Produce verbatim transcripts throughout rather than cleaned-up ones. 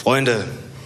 Freunde,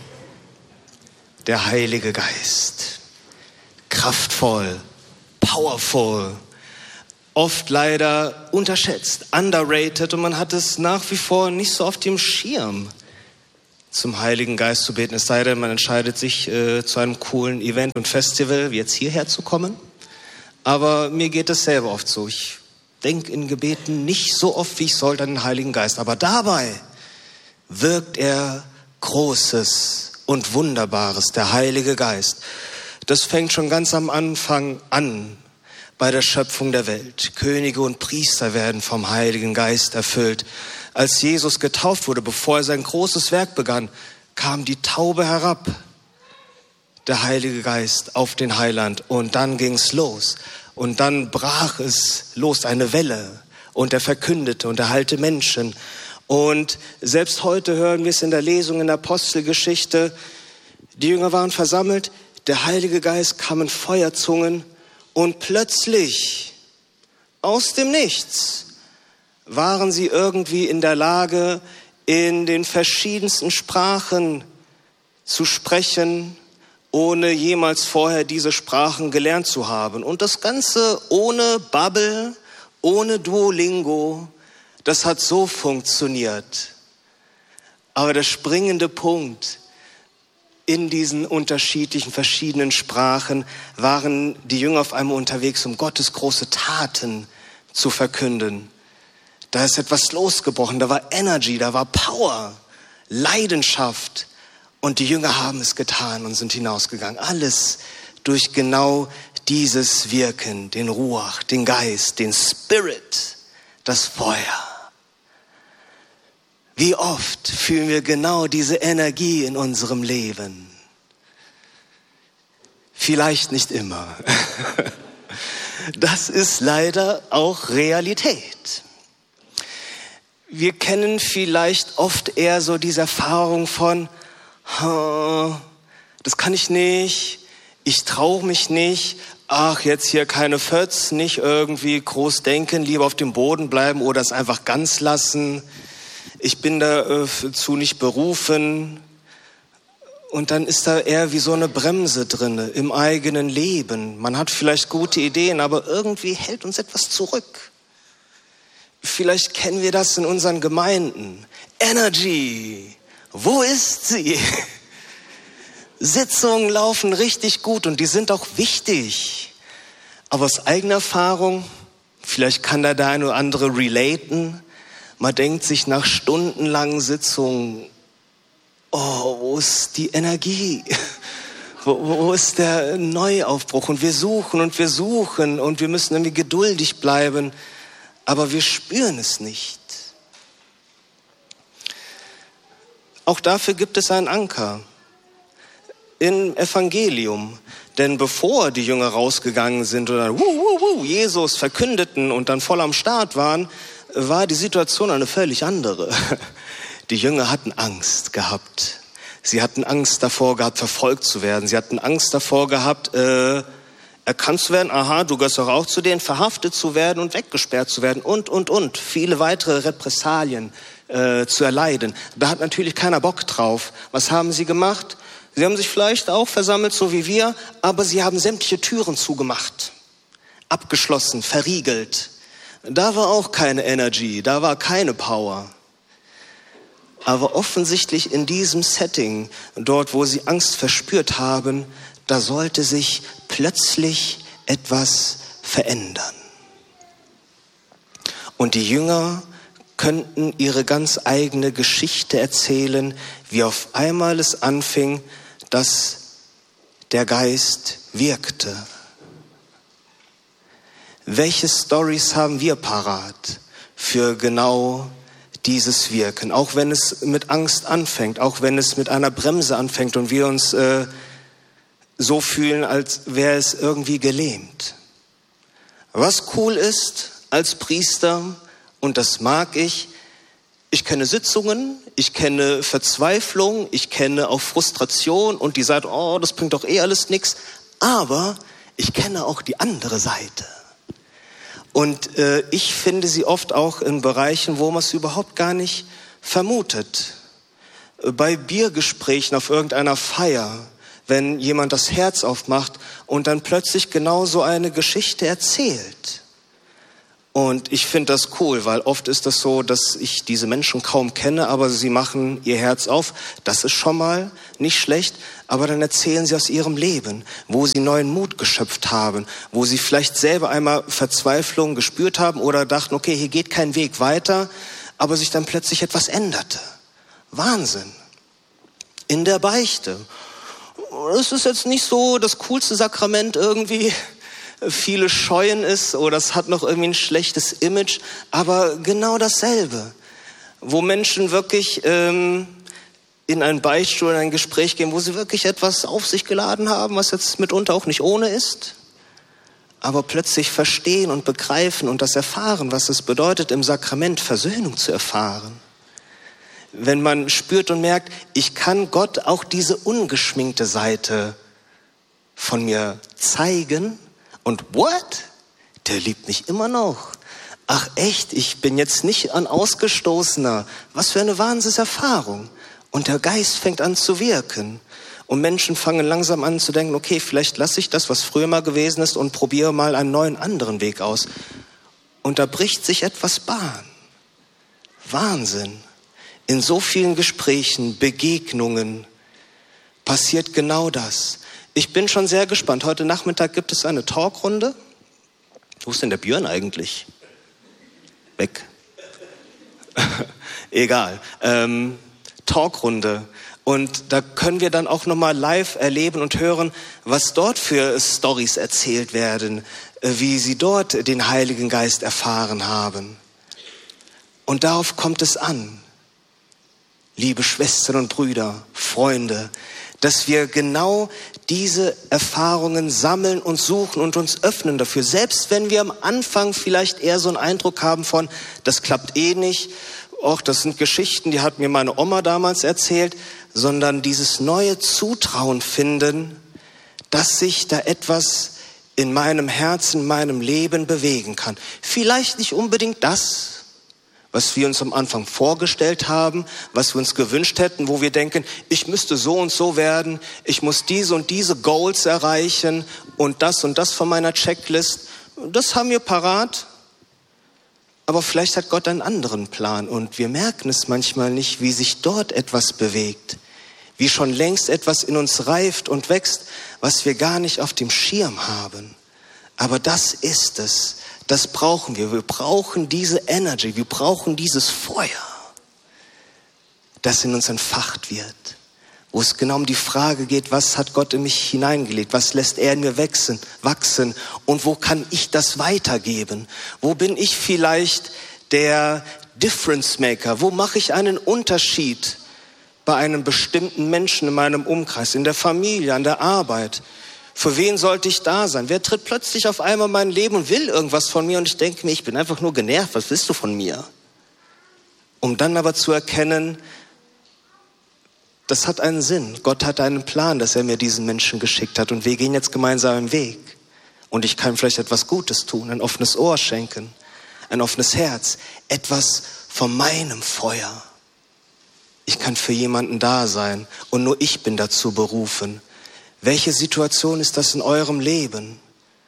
der Heilige Geist, kraftvoll, powerful, oft leider unterschätzt, underrated, und man hat es nach wie vor nicht so auf dem Schirm, zum Heiligen Geist zu beten. Es sei denn, man entscheidet sich äh, zu einem coolen Event und Festival, wie jetzt hierher zu kommen. Aber mir geht es selber oft so. Ich denke in Gebeten nicht so oft, wie ich sollte, an den Heiligen Geist. Aber dabei wirkt er Großes und Wunderbares, der Heilige Geist. Das fängt schon ganz am Anfang an, bei der Schöpfung der Welt. Könige und Priester werden vom Heiligen Geist erfüllt. Als Jesus getauft wurde, bevor er sein großes Werk begann, kam die Taube herab, der Heilige Geist, auf den Heiland. Und dann ging's los. Und dann brach es los, eine Welle. Und er verkündete und erheilte Menschen. Und selbst heute hören wir es in der Lesung in der Apostelgeschichte. Die Jünger waren versammelt, der Heilige Geist kam in Feuerzungen und plötzlich, aus dem Nichts, waren sie irgendwie in der Lage, in den verschiedensten Sprachen zu sprechen, ohne jemals vorher diese Sprachen gelernt zu haben. Und das Ganze ohne Babbel, ohne Duolingo. Das hat so funktioniert. Aber der springende Punkt in diesen unterschiedlichen, verschiedenen Sprachen waren die Jünger auf einmal unterwegs, um Gottes große Taten zu verkünden. Da ist etwas losgebrochen, da war Energy, da war Power, Leidenschaft. Und die Jünger haben es getan und sind hinausgegangen. Alles durch genau dieses Wirken, den Ruach, den Geist, den Spirit, das Feuer. Wie oft fühlen wir genau diese Energie in unserem Leben? Vielleicht nicht immer. Das ist leider auch Realität. Wir kennen vielleicht oft eher so diese Erfahrung von, das kann ich nicht, ich traue mich nicht, ach, jetzt hier keine Fötz, nicht irgendwie groß denken, lieber auf dem Boden bleiben oder es einfach ganz lassen. Ich bin dazu nicht berufen. Und dann ist da eher wie so eine Bremse drin im eigenen Leben. Man hat vielleicht gute Ideen, aber irgendwie hält uns etwas zurück. Vielleicht kennen wir das in unseren Gemeinden. Energy, wo ist sie? Sitzungen laufen richtig gut und die sind auch wichtig. Aber aus eigener Erfahrung, vielleicht kann da der eine oder andere relaten. Man denkt sich nach stundenlangen Sitzungen, oh, wo ist die Energie? Wo, wo ist der Neuaufbruch? Und wir suchen und wir suchen und wir müssen irgendwie geduldig bleiben. Aber wir spüren es nicht. Auch dafür gibt es einen Anker im Evangelium. Denn bevor die Jünger rausgegangen sind und dann wuh, wuh, wuh, Jesus verkündeten und dann voll am Start waren, war die Situation eine völlig andere. Die Jünger hatten Angst gehabt. Sie hatten Angst davor gehabt, verfolgt zu werden. Sie hatten Angst davor gehabt, äh, erkannt zu werden, aha, du gehörst doch auch zu denen, verhaftet zu werden und weggesperrt zu werden und, und, und. Viele weitere Repressalien äh, zu erleiden. Da hat natürlich keiner Bock drauf. Was haben sie gemacht? Sie haben sich vielleicht auch versammelt, so wie wir, aber sie haben sämtliche Türen zugemacht, abgeschlossen, verriegelt. Da war auch keine Energy, da war keine Power. Aber offensichtlich in diesem Setting, dort wo sie Angst verspürt haben, da sollte sich plötzlich etwas verändern. Und die Jünger könnten ihre ganz eigene Geschichte erzählen, wie auf einmal es anfing, dass der Geist wirkte. Welche Storys haben wir parat für genau dieses Wirken? Auch wenn es mit Angst anfängt, auch wenn es mit einer Bremse anfängt und wir uns äh, so fühlen, als wäre es irgendwie gelähmt. Was cool ist als Priester, und das mag ich, ich kenne Sitzungen, ich kenne Verzweiflung, ich kenne auch Frustration und die sagt, oh, das bringt doch eh alles nichts. Aber ich kenne auch die andere Seite. Und äh, ich finde sie oft auch in Bereichen, wo man es überhaupt gar nicht vermutet. bei Biergesprächen auf irgendeiner Feier, wenn jemand das Herz aufmacht und dann plötzlich genau so eine Geschichte erzählt. Und ich finde das cool, weil oft ist das so, dass ich diese Menschen kaum kenne, aber sie machen ihr Herz auf. Das ist schon mal nicht schlecht, aber dann erzählen sie aus ihrem Leben, wo sie neuen Mut geschöpft haben, wo sie vielleicht selber einmal Verzweiflung gespürt haben oder dachten, okay, hier geht kein Weg weiter, aber sich dann plötzlich etwas änderte. Wahnsinn. In der Beichte. Das ist jetzt nicht so das coolste Sakrament irgendwie. Viele scheuen es oder es hat noch irgendwie ein schlechtes Image, aber genau dasselbe, wo Menschen wirklich ähm, in einen Beichtstuhl, in ein Gespräch gehen, wo sie wirklich etwas auf sich geladen haben, was jetzt mitunter auch nicht ohne ist, aber plötzlich verstehen und begreifen und das erfahren, was es bedeutet, im Sakrament Versöhnung zu erfahren. Wenn man spürt und merkt, ich kann Gott auch diese ungeschminkte Seite von mir zeigen. Und what? Der liebt mich immer noch. Ach echt, ich bin jetzt nicht ein Ausgestoßener. Was für eine Wahnsinnserfahrung. Und der Geist fängt an zu wirken. Und Menschen fangen langsam an zu denken, okay, vielleicht lasse ich das, was früher mal gewesen ist und probiere mal einen neuen, anderen Weg aus. Und da bricht sich etwas Bahn. Wahnsinn. In so vielen Gesprächen, Begegnungen passiert genau das. Ich bin schon sehr gespannt. Heute Nachmittag gibt es eine Talkrunde. Wo ist denn der Björn eigentlich? Weg. Egal. Ähm, Talkrunde. Und da können wir dann auch nochmal live erleben und hören, was dort für Storys erzählt werden, wie sie dort den Heiligen Geist erfahren haben. Und darauf kommt es an, liebe Schwestern und Brüder, Freunde, dass wir genau diese Erfahrungen sammeln und suchen und uns öffnen dafür. Selbst wenn wir am Anfang vielleicht eher so einen Eindruck haben von, das klappt eh nicht, auch das sind Geschichten, die hat mir meine Oma damals erzählt, sondern dieses neue Zutrauen finden, dass sich da etwas in meinem Herzen, in meinem Leben bewegen kann. Vielleicht nicht unbedingt das, was wir uns am Anfang vorgestellt haben, was wir uns gewünscht hätten, wo wir denken, ich müsste so und so werden, ich muss diese und diese Goals erreichen und das und das von meiner Checklist. Das haben wir parat, aber vielleicht hat Gott einen anderen Plan und wir merken es manchmal nicht, wie sich dort etwas bewegt, wie schon längst etwas in uns reift und wächst, was wir gar nicht auf dem Schirm haben. Aber das ist es. Das brauchen wir. Wir brauchen diese Energy. Wir brauchen dieses Feuer, das in uns entfacht wird. Wo es genau um die Frage geht, was hat Gott in mich hineingelegt? Was lässt er in mir wachsen? wachsen? Und wo kann ich das weitergeben? Wo bin ich vielleicht der Difference Maker? Wo mache ich einen Unterschied bei einem bestimmten Menschen in meinem Umkreis, in der Familie, an der Arbeit? Für wen sollte ich da sein? Wer tritt plötzlich auf einmal in mein Leben und will irgendwas von mir und ich denke mir, ich bin einfach nur genervt, was willst du von mir? Um dann aber zu erkennen, das hat einen Sinn. Gott hat einen Plan, dass er mir diesen Menschen geschickt hat und wir gehen jetzt gemeinsam einen Weg. Und ich kann vielleicht etwas Gutes tun, ein offenes Ohr schenken, ein offenes Herz, etwas von meinem Feuer. Ich kann für jemanden da sein und nur ich bin dazu berufen. Welche Situation ist das in eurem Leben?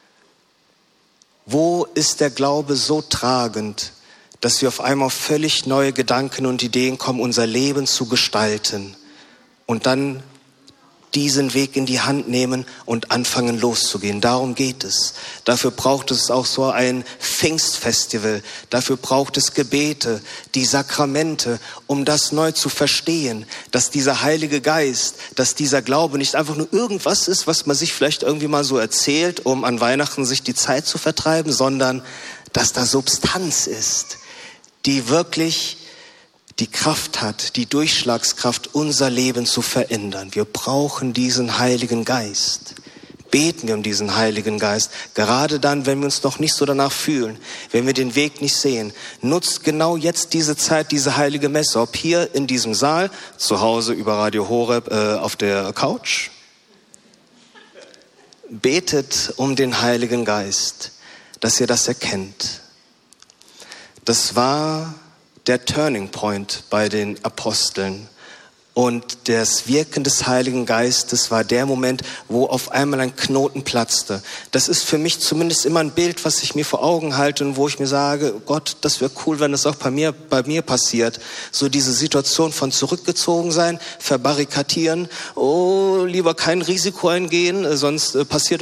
Wo ist der Glaube so tragend, dass wir auf einmal völlig neue Gedanken und Ideen kommen, unser Leben zu gestalten und dann diesen Weg in die Hand nehmen und anfangen loszugehen. Darum geht es. Dafür braucht es auch so ein Pfingstfestival. Dafür braucht es Gebete, die Sakramente, um das neu zu verstehen, dass dieser Heilige Geist, dass dieser Glaube nicht einfach nur irgendwas ist, was man sich vielleicht irgendwie mal so erzählt, um an Weihnachten sich die Zeit zu vertreiben, sondern dass da Substanz ist, die wirklich die Kraft hat, die Durchschlagskraft, unser Leben zu verändern. Wir brauchen diesen Heiligen Geist. Beten wir um diesen Heiligen Geist, gerade dann, wenn wir uns noch nicht so danach fühlen, wenn wir den Weg nicht sehen. Nutzt genau jetzt diese Zeit, diese heilige Messe, ob hier in diesem Saal, zu Hause über Radio Horeb äh, auf der Couch. Betet um den Heiligen Geist, dass ihr das erkennt. Das war der Turning Point bei den Aposteln. Und das Wirken des Heiligen Geistes war der Moment, wo auf einmal ein Knoten platzte. Das ist für mich zumindest immer ein Bild, was ich mir vor Augen halte und wo ich mir sage, Gott, das wäre cool, wenn das auch bei mir, bei mir passiert. So diese Situation von zurückgezogen sein, verbarrikadieren, oh, lieber kein Risiko eingehen, sonst äh, passiert